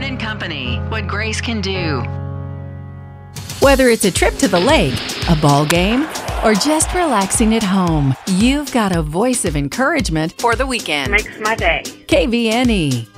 Byrne & Company, what Grace can do. Whether it's a trip to the lake, a ball game, or just relaxing at home, you've got a voice of encouragement for the weekend. Makes my day. KVNE.